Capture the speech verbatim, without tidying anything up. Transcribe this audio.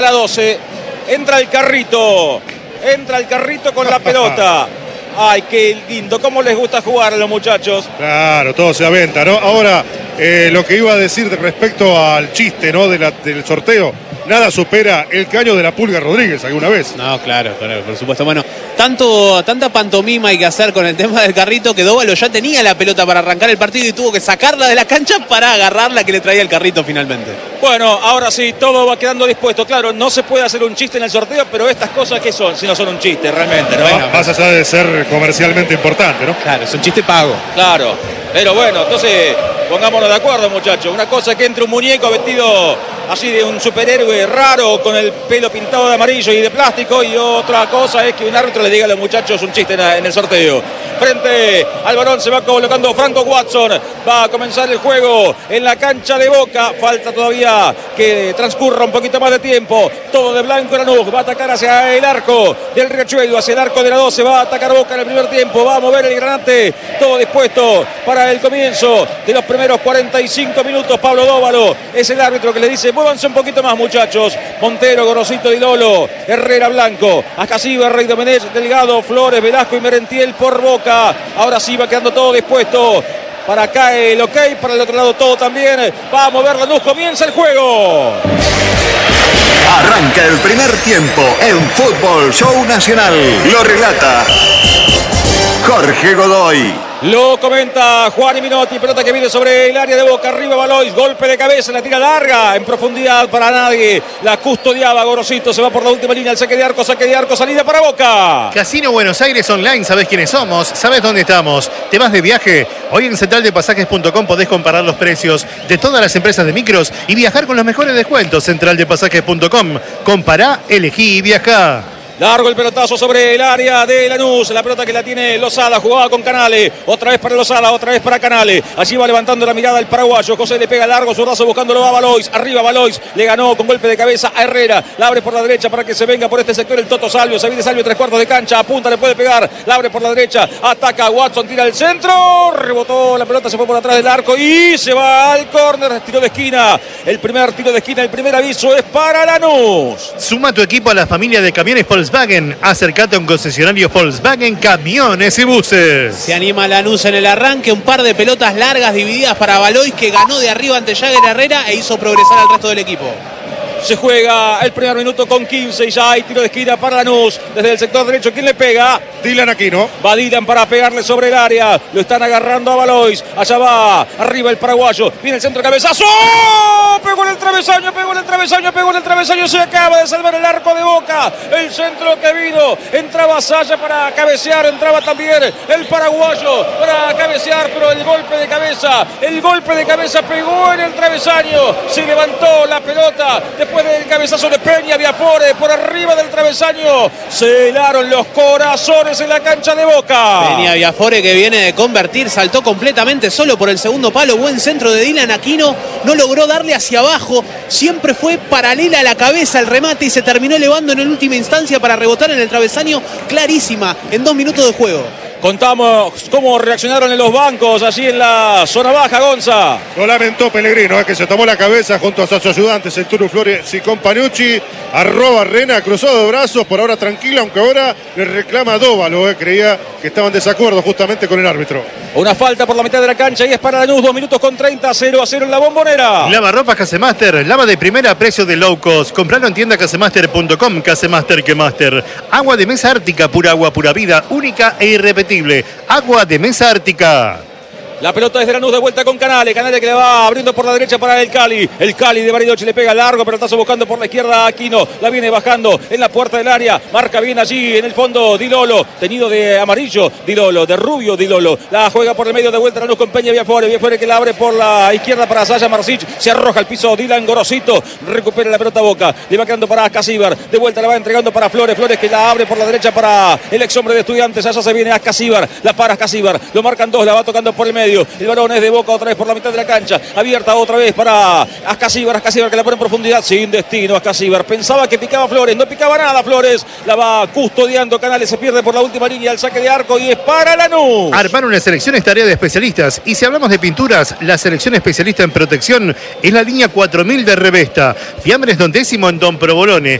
La doce, entra el carrito, entra el carrito con la pelota. Ay, qué lindo, cómo les gusta jugar a los muchachos. Claro, todo se aventa, ¿no? Ahora, eh, lo que iba a decir respecto al chiste, ¿no? De la, del sorteo, nada supera el caño de la Pulga Rodríguez alguna vez. No, claro, claro, por supuesto. Bueno, tanto, tanta pantomima hay que hacer con el tema del carrito que Dóvalo ya tenía la pelota para arrancar el partido y tuvo que sacarla de la cancha para agarrarla que le traía el carrito finalmente. Bueno, ahora sí, todo va quedando dispuesto. Claro, no se puede hacer un chiste en el sorteo, pero estas cosas, ¿qué son? Si no son un chiste, realmente, ¿no? Bueno, más allá de ser comercialmente importante, ¿no? Claro, es un chiste pago. Claro, pero bueno, entonces pongámonos de acuerdo, muchachos. Una cosa es que entre un muñeco vestido así de un superhéroe raro con el pelo pintado de amarillo y de plástico, y otra cosa es que un árbitro le diga a los muchachos un chiste en el sorteo. Frente al balón se va colocando Franco Watson. Va a comenzar el juego en la cancha de Boca. Falta todavía que transcurra un poquito más de tiempo. Todo de blanco Lanús. Va a atacar hacia el arco del Riachuelo, hacia el arco de la doce. Va a atacar Boca en el primer tiempo. Va a mover el granate. Todo dispuesto para el comienzo de los primeros cuarenta y cinco minutos. Pablo Dóvalo es el árbitro que le dice: muévanse un poquito más, muchachos. Montero, Gorosito, Di Lolo, Herrera, Blanco, Ascasiba, Rey Domenech, Delgado, Flores, Velasco y Merentiel por Boca. Ahora sí va quedando todo dispuesto. Para acá el ok, para el otro lado todo también. Va a mover Lanús, comienza el juego. Arranca el primer tiempo en Fútbol Show Nacional. Lo relata Jorge Godoy. Lo comenta Juan y Minotti. Pelota que viene sobre el área de Boca. Arriba Valois. Golpe de cabeza. La tira larga. En profundidad para nadie. La custodiaba Gorosito. Se va por la última línea. El saque de arco. Saque de arco. Salida para Boca. Casino Buenos Aires Online. ¿Sabés quiénes somos? ¿Sabés dónde estamos? ¿Te vas de viaje? Hoy en central de pasajes punto com podés comparar los precios de todas las empresas de micros y viajar con los mejores descuentos. central de pasajes punto com. Compará, elegí y viajá. Largo el pelotazo sobre el área de Lanús. La pelota que la tiene Lozada. Jugaba con Canale. Otra vez para Lozada. Otra vez para Canale. Allí va levantando la mirada el paraguayo. José le pega largo su brazo buscándolo a Valois. Arriba Valois. Le ganó con golpe de cabeza a Herrera. La abre por la derecha para que se venga por este sector el Toto Salvio. Se viene Salvio tres cuartos de cancha. Apunta, le puede pegar. La abre por la derecha. Ataca Watson. Tira el centro. Rebotó la pelota. Se fue por atrás del arco. Y se va al córner. Tiro de esquina. El primer tiro de esquina. El primer aviso es para Lanús. Suma tu equipo a la familia de camiones Volkswagen. Acércate a un concesionario Volkswagen Camiones y Buses. Se anima Lanús en el arranque. Un par de pelotas largas divididas para Valois, que ganó de arriba ante Jagger Herrera e hizo progresar al resto del equipo. Se juega el primer minuto con quince y ya hay tiro de esquina para Lanús. Desde el sector derecho, ¿quién le pega? Dylan Aquino. Va Dylan para pegarle sobre el área. Lo están agarrando a Valois. Allá va, arriba el paraguayo. Viene el centro, cabezazo. Pegó en el travesaño, pegó en el travesaño, pegó en el travesaño. Se acaba de salvar el arco de Boca. El centro que vino. Entraba Saya para cabecear. Entraba también el paraguayo para cabecear. Pero el golpe de cabeza, el golpe de cabeza pegó en el travesaño. Se levantó la pelota. Después del cabezazo de Peña, Viafore por arriba del travesaño. Se helaron los corazones en la cancha de Boca. Peña Viafore, que viene de convertir, saltó completamente solo por el segundo palo. Buen centro de Dylan Aquino. No logró darle hacia abajo. Siempre fue paralela a la cabeza el remate y se terminó elevando en la última instancia para rebotar en el travesaño. Clarísima en dos minutos de juego. Contamos cómo reaccionaron en los bancos, allí en la zona baja, Gonza. Lo lamentó Pellegrino, es que se tomó la cabeza junto a sus ayudantes, el Turu Flores y Companucci. Arroba Rena, cruzado de brazos, por ahora tranquila, aunque ahora le reclama a Dóvalo. Eh, creía que estaba en desacuerdo justamente con el árbitro. Una falta por la mitad de la cancha y es para Lanús, dos minutos con treinta, cero a cero en la Bombonera. Lava ropa Casemaster, lava de primera a precio de low cost. Compralo en tienda casemaster punto com, Casemaster que Master. Agua de mesa ártica, pura agua, pura vida, única e irrepetible. Agua de mesa ártica. La pelota es de Lanús, de vuelta con Canale. Canale que le va abriendo por la derecha para el Cali. El Cali de Bariloche le pega largo, pero está buscando por la izquierda a Aquino. La viene bajando en la puerta del área. Marca bien allí en el fondo Di Lolo. Tenido de amarillo Di Lolo, de rubio Di Lolo. La juega por el medio de vuelta Lanús con Peña Viafore. Viafore que la abre por la izquierda para Saya Marsic. Se arroja al piso Dylan Gorosito. Recupera la pelota Boca. Le va quedando para Ascasibar. De vuelta la va entregando para Flores. Flores que la abre por la derecha para el ex hombre de Estudiantes. Allá se viene Ascasibar. La para Ascasibar. Lo marcan dos. La va tocando por el medio. medio. El balón es de Boca otra vez por la mitad de la cancha. Abierta otra vez para Ascasíbar. Ascasíbar que la pone en profundidad. Sin destino Ascasíbar. Pensaba que picaba Flores. No picaba nada Flores. La va custodiando Canales. Se pierde por la última línea. El saque de arco y es para Lanús. Armar una selección es tarea de especialistas. Y si hablamos de pinturas, la selección especialista en protección es la línea cuatro mil de Revesta. Fiambres Don Décimo en Don Provolone.